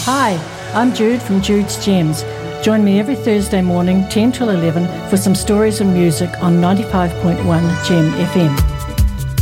Hi, I'm Jude from Jude's Gems. Join me every Thursday morning, 10 till 11, for some stories and music on 95.1 Gem FM.